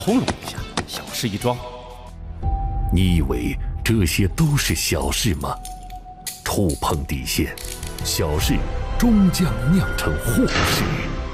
通融一下，小事一桩。 你以为这些都是小事吗？触碰底线，小事终将酿成祸事。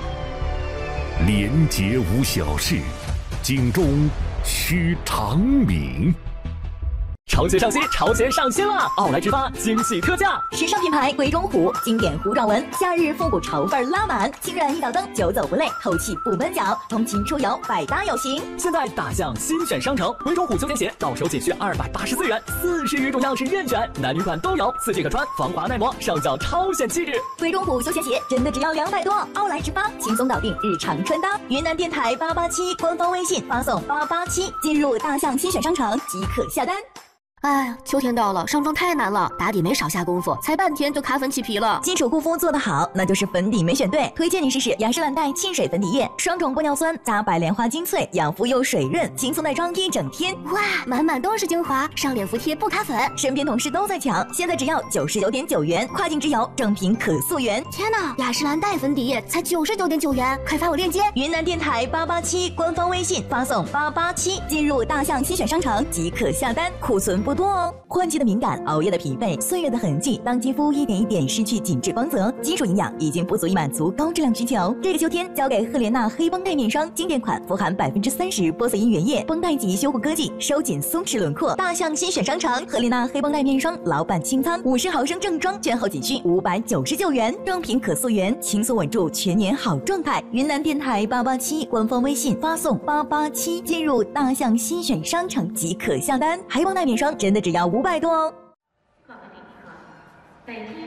廉洁无小事，警钟需长鸣。 潮鞋上新，潮鞋上新啦！奥莱直发惊喜特价， 时尚品牌鬼冢虎，经典糊状纹，夏日复古潮范拉满，轻软一脚蹬，久走不累，透气不闷脚，通勤出游百搭有型。 现在大象新选商城，鬼冢虎休闲鞋到手仅需284元，40余种样式任选，男女款都有，4件可穿，防滑耐磨，上脚超显气质。 鬼冢虎休闲鞋真的只要200多，奥莱直发轻松搞定日常穿搭。云南电台887官方微信发送887，进入大象新选商城即可下单。 哎，秋天到了，上妆太难了，打底没少下功夫，才半天就卡粉起皮了。 基础护肤做得好，那就是粉底没选对。推荐你试试雅诗兰黛沁水粉底液，双种玻尿酸加白莲花精粹，养肤又水润，轻松耐妆一整天。 哇，满满都是精华，上脸服帖不卡粉。 身边同事都在抢，现在只要99.9元，跨境直邮，正品可溯源。 天哪，雅诗兰黛粉底液才99.9元，快发我链接。 云南电台887官方微信发送887，进入大象新选商城即可下单，库存不多哦。换季的敏感，熬夜的疲惫，岁月的痕迹，当肌肤一点一点失去紧致光泽，基础营养已经不足以满足高质量需求。这个秋天交给赫莲娜黑绷带面霜经典款，富含30%玻色因原液，绷带级修护科技，收紧松弛轮廓。大象新选商城赫莲娜黑绷带面霜老版清仓，50毫升正装券后仅需599元，正品可溯源，轻松稳住全年好状态。云南电台887官方微信发送887，进入大象新选商城即可下单。黑绷带面霜真的只要500多哦。 各位旅客，本天